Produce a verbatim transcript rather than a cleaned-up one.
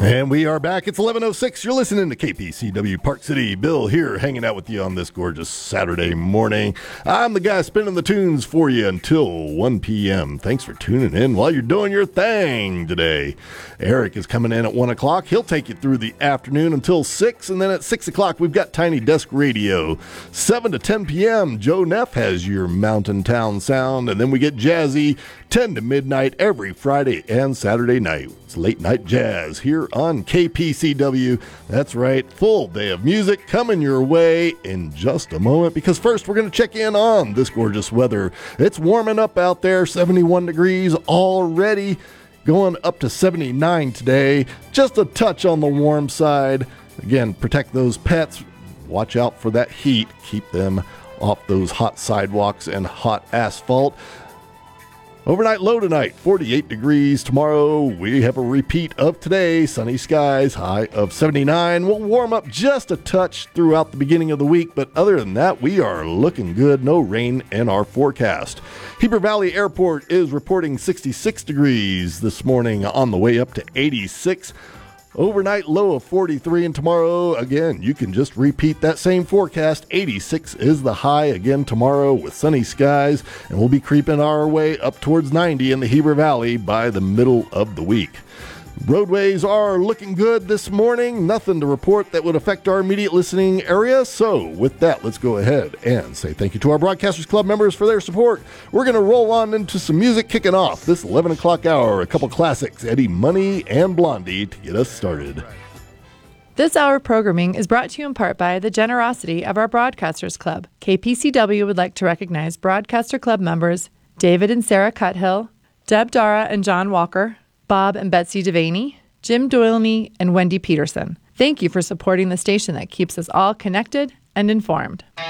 And we are back. It's eleven oh six. You're listening to K P C W Park City. Bill here hanging out with you on this gorgeous Saturday morning. I'm the guy spinning the tunes for you until one p.m. Thanks for tuning in while you're doing your thing today. Eric is coming in at one o'clock. He'll take you through the afternoon until six, and then at six o'clock we've got Tiny Desk Radio. seven to ten p.m. Joe Neff has your Mountain Town sound, and then we get jazzy ten to midnight every Friday and Saturday night. It's late night jazz here on K P C W. That's right, full day of music coming your way in just a moment, because first we're going to check in on this gorgeous weather. It's warming up out there, seventy-one degrees already, going up to seventy-nine today. Just a touch on the warm side. Again, protect those pets. Watch out for that heat. Keep them off those hot sidewalks and hot asphalt. Overnight low tonight, forty-eight degrees. Tomorrow, we have a repeat of today. Sunny skies, high of seventy-nine. We'll warm up just a touch throughout the beginning of the week, but other than that, we are looking good. No rain in our forecast. Heber Valley Airport is reporting sixty-six degrees this morning, on the way up to eighty-six. Overnight low of forty-three, and tomorrow, again, you can just repeat that same forecast. eighty-six is the high again tomorrow with sunny skies, and we'll be creeping our way up towards ninety in the Heber Valley by the middle of the week. Roadways are looking good this morning. Nothing to report that would affect our immediate listening area. So with that, let's go ahead and say thank you to our Broadcasters Club members for their support. We're going to roll on into some music, kicking off this eleven o'clock hour. A couple classics, Eddie Money and Blondie, to get us started. This hour of programming is brought to you in part by the generosity of our Broadcasters Club. K P C W would like to recognize Broadcaster Club members David and Sarah Cuthill, Deb Dara and John Walker, Bob and Betsy Devaney, Jim Doylney, and Wendy Peterson. Thank you for supporting the station that keeps us all connected and informed.